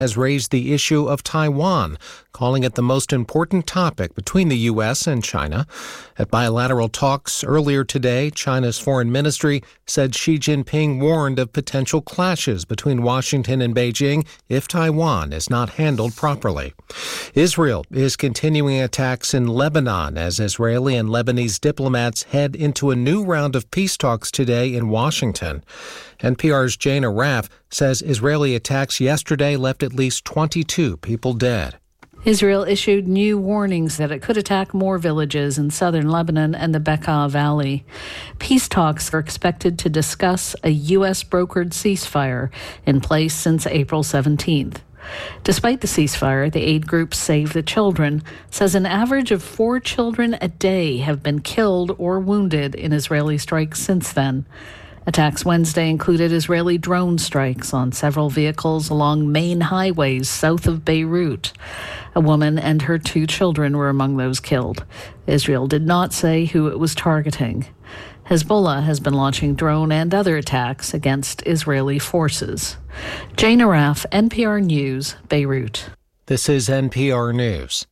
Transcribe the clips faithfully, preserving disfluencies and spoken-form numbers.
has raised the issue of Taiwan, calling it the most important topic between the U S and China. At bilateral talks earlier today, China's foreign ministry said Xi Jinping warned of potential clashes between Washington and Beijing if Taiwan is not handled properly. Israel is continuing attacks in Lebanon as Israeli and Lebanese diplomats head into a new round of peace talks today in Washington. N P R's Jane Arraf says Israeli attacks yesterday left at least twenty-two people dead. Israel issued new warnings that it could attack more villages in southern Lebanon and the Bekaa Valley. Peace talks are expected to discuss a U S-brokered ceasefire in place since April seventeenth. Despite the ceasefire, the aid group Save the Children says an average of four children a day have been killed or wounded in Israeli strikes since then. Attacks Wednesday included Israeli drone strikes on several vehicles along main highways south of Beirut. A woman and her two children were among those killed. Israel did not say who it was targeting. Hezbollah has been launching drone and other attacks against Israeli forces. Jane Arraf, N P R News, Beirut. This is N P R News.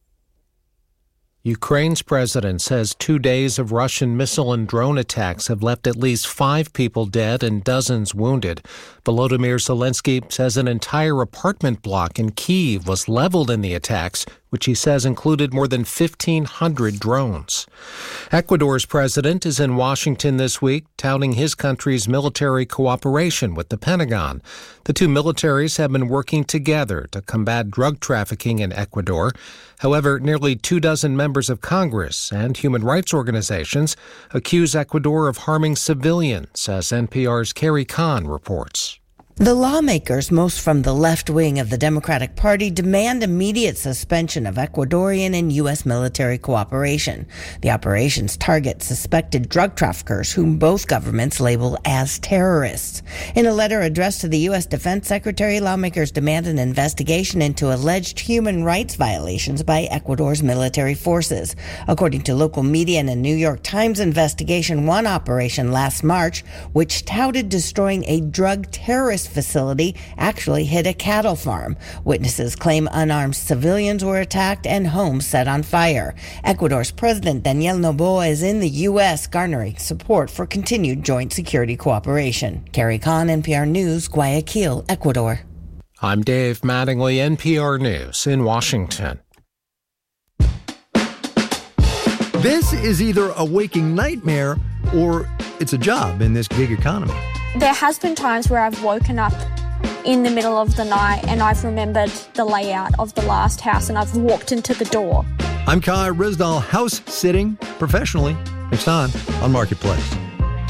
Ukraine's president says two days of Russian missile and drone attacks have left at least five people dead and dozens wounded. Volodymyr Zelensky says an entire apartment block in Kyiv was leveled in the attacks, which he says included more than fifteen hundred drones. Ecuador's president is in Washington this week, touting his country's military cooperation with the Pentagon. The two militaries have been working together to combat drug trafficking in Ecuador. However, nearly two dozen members of Congress and human rights organizations accuse Ecuador of harming civilians, as N P R's Carrie Kahn reports. The lawmakers, most from the left wing of the Democratic Party, demand immediate suspension of Ecuadorian and U S military cooperation. The operations target suspected drug traffickers whom both governments label as terrorists. In a letter addressed to the U S Defense Secretary, lawmakers demand an investigation into alleged human rights violations by Ecuador's military forces. According to local media and a New York Times investigation, one operation last March, which touted destroying a drug terrorist facility, actually hit a cattle farm. Witnesses claim unarmed civilians were attacked and homes set on fire. Ecuador's President Daniel Noboa is in the U S, garnering support for continued joint security cooperation. Carrie Kahn, N P R News, Guayaquil, Ecuador. I'm Dave Mattingly, N P R News in Washington. This is either a waking nightmare or it's a job in this gig economy. There has been times where I've woken up in the middle of the night and I've remembered the layout of the last house and I've walked into the door. I'm Kai Rizdal, house sitting professionally. Next time on Marketplace.